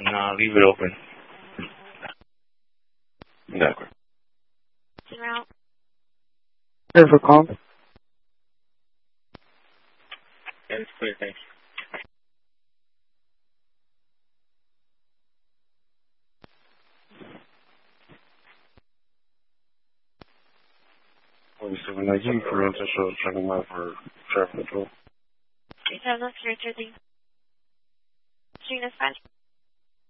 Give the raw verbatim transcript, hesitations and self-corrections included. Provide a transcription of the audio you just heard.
Nah, leave it open. D'accord. Zero. Here for call. Yeah, it's clear, thank you. forty-seven nineteen for rental show, checking out for traffic control. Eight seven zero three. Gina Spanish.